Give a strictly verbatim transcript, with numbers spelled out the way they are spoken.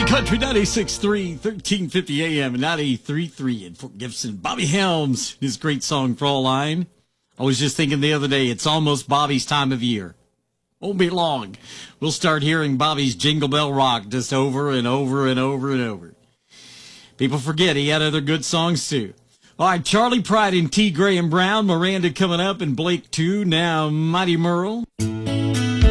Early Country ninety-six point three, thirteen fifty A M, ninety-three point three in Fort Gibson. Bobby Helms, his great song, Fraulein. I was just thinking the other day, it's almost Bobby's time of year. Won't be long. We'll start hearing Bobby's Jingle Bell Rock just over and over and over and over. People forget he had other good songs, too. All right, Charlie Pride and T. Graham Brown, Miranda coming up, and Blake, too. Now, Mighty Merle.